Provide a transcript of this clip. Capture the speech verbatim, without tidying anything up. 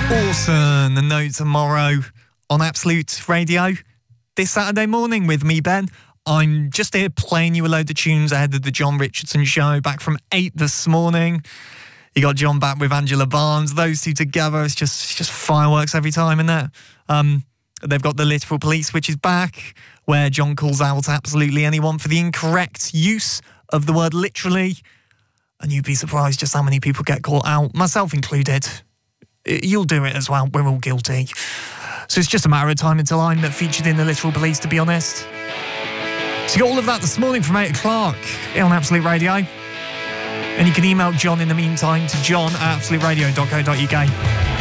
Orson and No Tomorrow on Absolute Radio this Saturday morning with me, Ben. I'm just here playing you a load of tunes ahead of the John Richardson show back from eight this morning. You got John back with Angela Barnes. Those two together, it's just, it's just fireworks every time, isn't it? Um, they've got The Literal Police, which is back, where John calls out absolutely anyone for the incorrect use of the word literally. And you'd be surprised just how many people get caught out, myself included. You'll do it as well. We're all guilty. So it's just a matter of time until I'm featured in The Literal Police, to be honest. So you got all of that this morning from eight o'clock on Absolute Radio. And you can email John in the meantime to john at absolute radio dot co dot uk.